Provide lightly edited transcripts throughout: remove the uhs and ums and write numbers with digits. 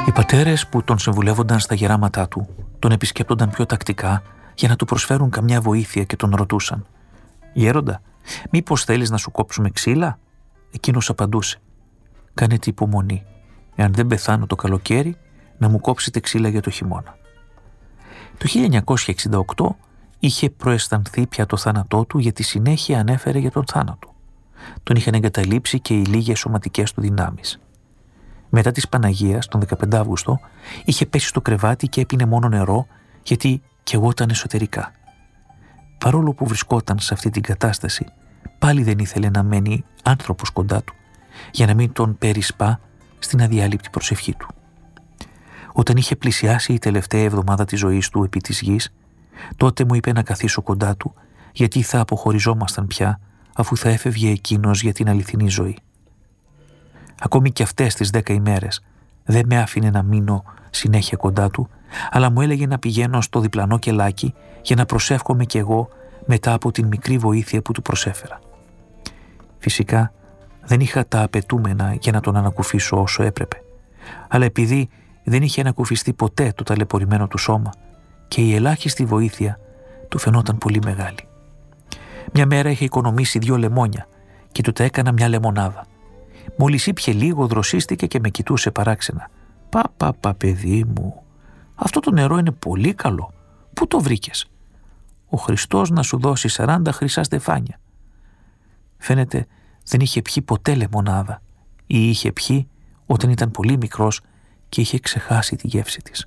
Οι πατέρες που τον συμβουλεύονταν στα γεράματά του τον επισκέπτονταν πιο τακτικά για να του προσφέρουν καμιά βοήθεια και τον ρωτούσαν «Γέροντα, μήπως θέλεις να σου κόψουμε ξύλα?» Εκείνος απαντούσε «Κάνετε υπομονή, εάν δεν πεθάνω το καλοκαίρι να μου κόψετε ξύλα για το χειμώνα». Το 1968 είχε προαισθανθεί πια το θάνατό του, γιατί συνέχεια ανέφερε για τον θάνατο. Τον είχαν εγκαταλείψει και οι λίγες σωματικές του δυνάμεις. Μετά της Παναγίας, τον 15 Αύγουστο, είχε πέσει στο κρεβάτι και έπινε μόνο νερό, γιατί καιγόταν εσωτερικά. Παρόλο που βρισκόταν σε αυτή την κατάσταση, πάλι δεν ήθελε να μένει άνθρωπος κοντά του, για να μην τον περισπά στην αδιάλειπτη προσευχή του. Όταν είχε πλησιάσει η τελευταία εβδομάδα της ζωής του επί της γης, τότε μου είπε να καθίσω κοντά του, γιατί θα αποχωριζόμασταν πια, αφού θα έφευγε εκείνος για την αληθινή ζωή. Ακόμη και αυτές τις 10 ημέρες δεν με άφηνε να μείνω συνέχεια κοντά του, αλλά μου έλεγε να πηγαίνω στο διπλανό κελάκι για να προσεύχομαι κι εγώ μετά από την μικρή βοήθεια που του προσέφερα. Φυσικά δεν είχα τα απαιτούμενα για να τον ανακουφίσω όσο έπρεπε, αλλά επειδή δεν είχε ανακουφιστεί ποτέ το ταλαιπωρημένο του σώμα και η ελάχιστη βοήθεια του φαινόταν πολύ μεγάλη. Μια μέρα είχε οικονομήσει 2 λεμόνια και του τα έκανα μια λεμονάδα. Μόλις ήπιε λίγο, δροσίστηκε και με κοιτούσε παράξενα. «Πα, παιδί μου, αυτό το νερό είναι πολύ καλό. Πού το βρήκες?» «Ο Χριστός να σου δώσει 40 χρυσά στεφάνια». Φαίνεται δεν είχε πιει ποτέ λεμονάδα, ή είχε πιει όταν ήταν πολύ μικρός και είχε ξεχάσει τη γεύση της.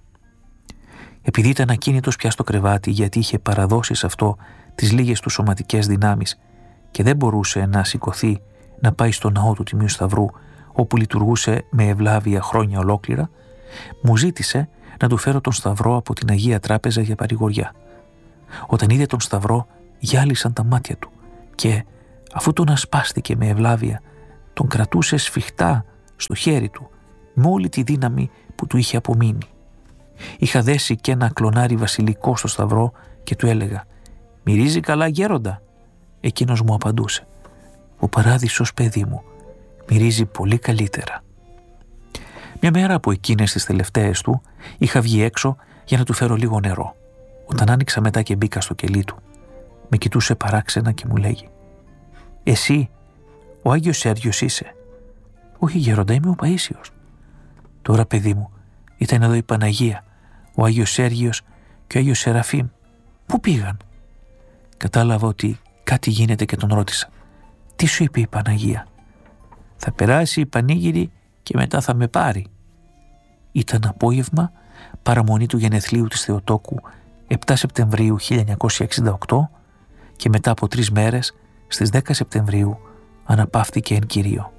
Επειδή ήταν ακίνητος πια στο κρεβάτι, γιατί είχε παραδώσει σε αυτό τις λίγες του σωματικές δυνάμεις και δεν μπορούσε να σηκωθεί να πάει στο ναό του Τιμίου Σταυρού, όπου λειτουργούσε με ευλάβεια χρόνια ολόκληρα, μου ζήτησε να του φέρω τον Σταυρό από την Αγία Τράπεζα για παρηγοριά. Όταν είδε τον Σταυρό, γυάλισαν τα μάτια του και, αφού τον ασπάστηκε με ευλάβεια, τον κρατούσε σφιχτά στο χέρι του με όλη τη δύναμη που του είχε απομείνει. Είχα δέσει και ένα κλονάρι βασιλικό στο Σταυρό και του έλεγα «Μυρίζει καλά, γέροντα?» Εκείνος μου απαντούσε «Ο παράδεισος, παιδί μου, μυρίζει πολύ καλύτερα». Μια μέρα από εκείνες τις τελευταίες του είχα βγει έξω για να του φέρω λίγο νερό. Όταν άνοιξα μετά και μπήκα στο κελί του, με κοιτούσε παράξενα και μου λέγει «Εσύ, ο Άγιος Σέργιος είσαι?» «Όχι, γέροντα, είμαι ο Παΐσιος». «Τώρα, παιδί μου, ήταν εδώ η Παναγία, ο Άγιος Σέργιος και ο Άγιος Σεραφείμ. Πού πήγαν?» Κατάλαβα ότι κάτι γίνεται και τον ρώτησα «Τι σου είπε η Παναγία?» «Θα περάσει η πανήγυρη και μετά θα με πάρει». Ήταν απόγευμα, παραμονή του γενεθλίου της Θεοτόκου, 7 Σεπτεμβρίου 1968, και μετά από 3 μέρες, στις 10 Σεπτεμβρίου, αναπαύθηκε εν Κυρίω.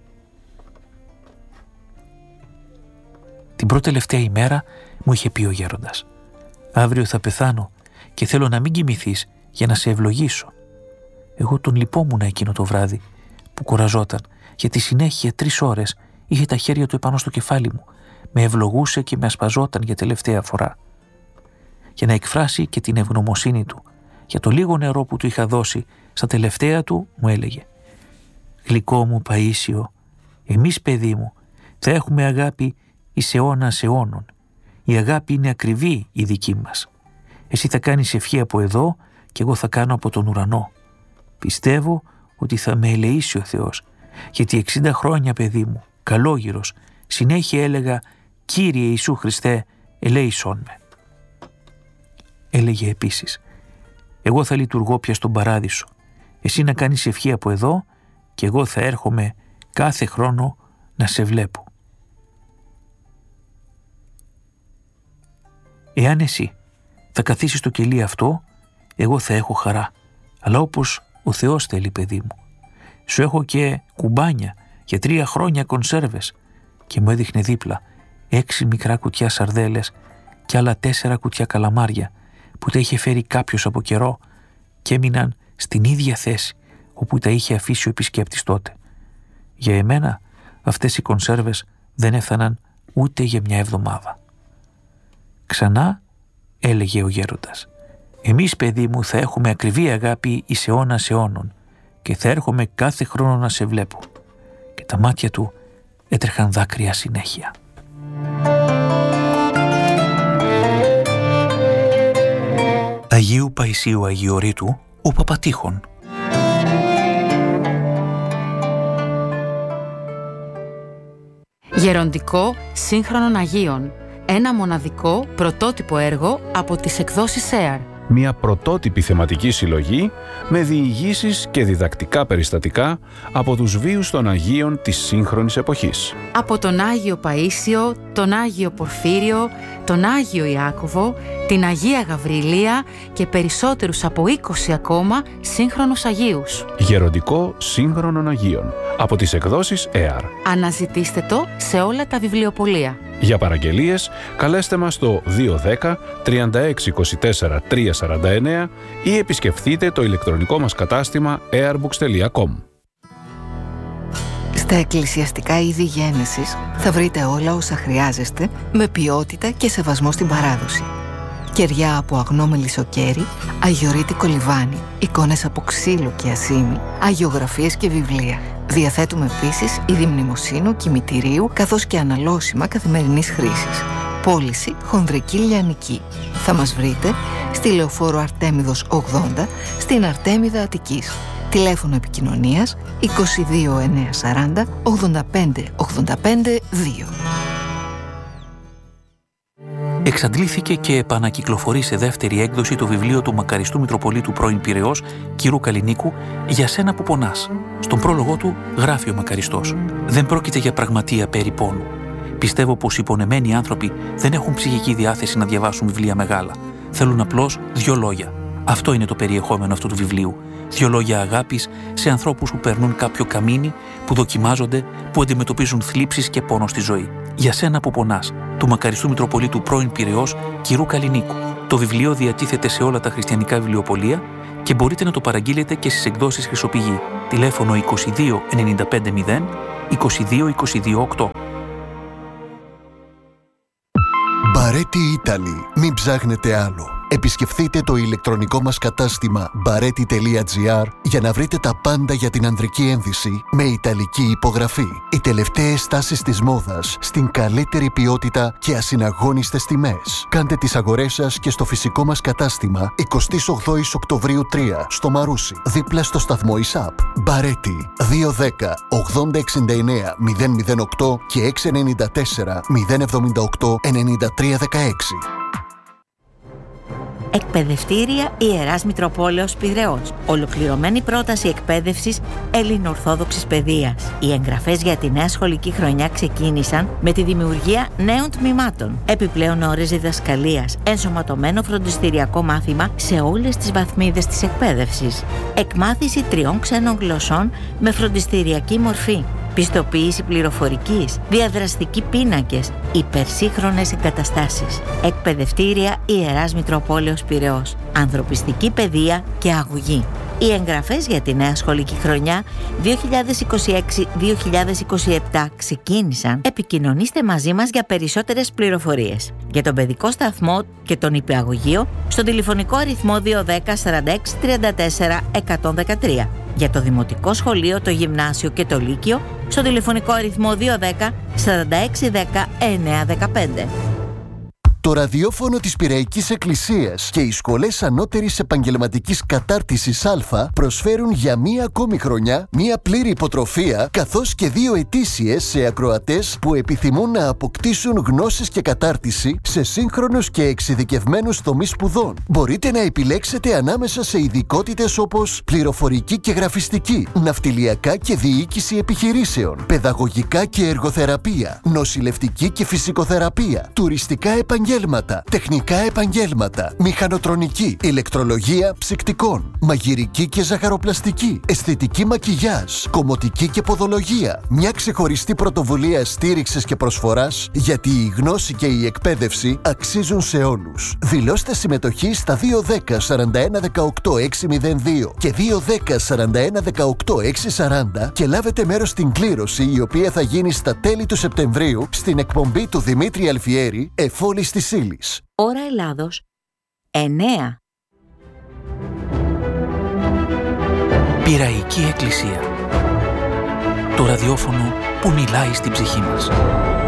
Την πρώτη τελευταία ημέρα μου είχε πει ο γέροντας «Αύριο θα πεθάνω και θέλω να μην κοιμηθείς για να σε ευλογήσω». Εγώ τον λυπόμουν εκείνο το βράδυ που κουραζόταν, γιατί συνέχεια 3 ώρες είχε τα χέρια του επάνω στο κεφάλι μου, με ευλογούσε και με ασπαζόταν για τελευταία φορά. Για να εκφράσει και την ευγνωμοσύνη του για το λίγο νερό που του είχα δώσει στα τελευταία του, μου έλεγε «Γλυκό μου Παΐσιο, εμείς, παιδί μου, θα έχουμε αγάπη εις αιώνας αιώνων. Η αγάπη είναι ακριβή η δική μας. Εσύ θα κάνεις ευχή από εδώ και εγώ θα κάνω από τον ουρανό. Πιστεύω ότι θα με ελεήσει ο Θεός, γιατί 60 χρόνια, παιδί μου, καλόγυρος, συνέχεια έλεγα «Κύριε Ιησού Χριστέ, ελέησόν με». Έλεγε επίσης «Εγώ θα λειτουργώ πια στον παράδεισο. Εσύ να κάνεις ευχή από εδώ και εγώ θα έρχομαι κάθε χρόνο να σε βλέπω. Εάν εσύ θα καθίσεις στο κελί αυτό, εγώ θα έχω χαρά, αλλά όπως ο Θεός θέλει, παιδί μου. Σου έχω και κουμπάνια για 3 χρόνια κονσέρβες». Και μου έδειχνε δίπλα 6 μικρά κουτιά σαρδέλες και άλλα 4 κουτιά καλαμάρια που τα είχε φέρει κάποιος από καιρό και έμειναν στην ίδια θέση όπου τα είχε αφήσει ο επισκέπτης τότε. Για εμένα αυτές οι κονσέρβες δεν έφταναν ούτε για μια εβδομάδα. Ξανά έλεγε ο γέροντας «Εμείς, παιδί μου, θα έχουμε ακριβή αγάπη εις αιώνας αιώνων και θα έρχομαι κάθε χρόνο να σε βλέπω». Και τα μάτια του έτρεχαν δάκρυα συνέχεια. Αγίου Παϊσίου Αγιορείτου, ο Παπατήχων. Γεροντικό σύγχρονων Αγίων. Ένα μοναδικό πρωτότυπο έργο από τις εκδόσεις ΕΑΡ. Μια πρωτότυπη θεματική συλλογή με διηγήσεις και διδακτικά περιστατικά από τους βίους των Αγίων της σύγχρονης εποχής. Από τον Άγιο Παΐσιο, τον Άγιο Πορφύριο, τον Άγιο Ιάκωβο, την Αγία Γαβριλία και περισσότερους από 20 ακόμα σύγχρονους Αγίους. Γεροντικό σύγχρονων Αγίων από τις εκδόσεις ΕΑΡ. Αναζητήστε το σε όλα τα βιβλιοπωλεία. Για παραγγελίες, καλέστε μας στο 210 36 24 349 ή επισκεφτείτε το ηλεκτρονικό μας κατάστημα aarbooks.com. Στα εκκλησιαστικά είδη γένεσης θα βρείτε όλα όσα χρειάζεστε με ποιότητα και σεβασμό στην παράδοση. Κεριά από αγνό μελισσοκέρι, αγιορείτικο λιβάνι, εικόνες από ξύλο και ασήμι, αγιογραφίες και βιβλία. Διαθέτουμε επίσης είδη μνημοσύνου, κημητηρίου, καθώς και αναλώσιμα καθημερινής χρήσης. Πώληση χονδρική λιανική. Θα μας βρείτε στη Λεωφόρο Αρτέμιδος 80, στην Αρτέμιδα Αττικής. Τηλέφωνο επικοινωνίας 22 940 85 85 2. Εξαντλήθηκε και επανακυκλοφορεί σε δεύτερη έκδοση το βιβλίο του μακαριστού Μητροπολίτου πρώην Πειραιώς, κ. Καλλινίκου, «Για σένα που πονάς». Στον πρόλογο του γράφει ο μακαριστός: «Δεν πρόκειται για πραγματεία περί πόνου. Πιστεύω πως οι πονεμένοι άνθρωποι δεν έχουν ψυχική διάθεση να διαβάσουν βιβλία μεγάλα. Θέλουν απλώς 2 λόγια. Αυτό είναι το περιεχόμενο αυτού του βιβλίου. 2 λόγια αγάπης σε ανθρώπους που περνούν κάποιο καμίνι, που δοκιμάζονται, που αντιμετωπίζουν θλίψεις και πόνο στη ζωή. Για σένα που πονάς», του μακαριστού Μητροπολίτου πρώην Πειραιώς, κ. Καλλινίκου. Το βιβλίο διατίθεται σε όλα τα χριστιανικά βιβλιοπωλεία και μπορείτε να το παραγγείλετε και στις εκδόσεις Χρυσοπηγή. Τηλέφωνο 22 95 0 22 22 8. Μπαρέτι Italy. Μην ψάχνετε άλλο. Επισκεφθείτε το ηλεκτρονικό μας κατάστημα bareti.gr για να βρείτε τα πάντα για την ανδρική ένδυση με ιταλική υπογραφή. Οι τελευταίες τάσεις της μόδας στην καλύτερη ποιότητα και ασυναγώνιστες τιμές. Κάντε τις αγορές σας και στο φυσικό μας κατάστημα 28 Οκτωβρίου 3 στο Μαρούσι, δίπλα στο σταθμό ΙΣΑΠ. Μπαρέτι 210 80 69 008 και 694 078 93 16. Εκπαιδευτήρια Ιεράς Μητροπόλεως Πειραιώς. Ολοκληρωμένη πρόταση εκπαίδευσης ελληνοορθόδοξης παιδείας. Οι εγγραφές για τη νέα σχολική χρονιά ξεκίνησαν με τη δημιουργία νέων τμήματων. Επιπλέον ώρες διδασκαλίας, ενσωματωμένο φροντιστηριακό μάθημα σε όλες τις βαθμίδες της εκπαίδευσης. Εκμάθηση 3 ξένων γλωσσών με φροντιστηριακή μορφή. Πιστοποίηση πληροφορικής, διαδραστικοί πίνακες, υπερσύγχρονες εγκαταστάσεις. Εκπαιδευτήρια Ιεράς Μητροπόλεως Πειραιώς. Ανθρωπιστική παιδεία και αγωγή. Οι εγγραφές για τη νέα σχολική χρονιά 2026-2027 ξεκίνησαν. Επικοινωνήστε μαζί μας για περισσότερες πληροφορίες. Για τον παιδικό σταθμό και τον υπηαγωγείο στον τηλεφωνικό αριθμό 210 46 34 113. Για το δημοτικό σχολείο, το γυμνάσιο και το λύκειο στο τηλεφωνικό αριθμό 210 46 10 915. Το ραδιόφωνο της Πειραϊκής Εκκλησίας και οι σχολές ανώτερης επαγγελματικής κατάρτισης Α προσφέρουν για μία ακόμη χρονιά μία πλήρη υποτροφία καθώς και 2 ετήσιες σε ακροατές που επιθυμούν να αποκτήσουν γνώσεις και κατάρτιση σε σύγχρονους και εξειδικευμένους τομείς σπουδών. Μπορείτε να επιλέξετε ανάμεσα σε ειδικότητες όπως πληροφορική και γραφιστική, ναυτιλιακά και διοίκηση επιχειρήσεων, παιδαγωγικά και εργοθεραπεία, νοσηλευτική και φυσικοθεραπεία, τουριστικά επαγγέλματα, τεχνικά επαγγέλματα, μηχανοτρονική, ηλεκτρολογία ψυκτικών, μαγειρική και ζαχαροπλαστική, αισθητική μακιγιάζ, κομμωτική και ποδολογία. Μια ξεχωριστή πρωτοβουλία στήριξης και προσφοράς, γιατί η γνώση και η εκπαίδευση αξίζουν σε όλους. Δηλώστε συμμετοχή στα 210 41 18 602 και 210 41 18 640 και λάβετε μέρος στην κλήρωση, η οποία θα γίνει στα τέλη του Σεπτεμβρίου στην εκπομπή του Δημήτρη Αλφιέρη, Εφόλης της Ύλης. Ώρα Ελλάδος 9. Πειραϊκή Εκκλησία. Το ραδιόφωνο που μιλάει στην ψυχή μας.